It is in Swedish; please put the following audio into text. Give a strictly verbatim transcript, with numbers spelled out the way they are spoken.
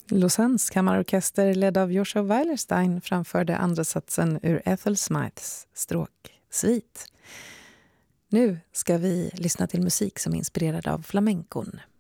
Lausannes kammarorkester ledd av Joshua Weilerstein framförde andra satsen ur Ethel Smythes stråksvit. Nu ska vi lyssna till musik som är inspirerad av flamencon.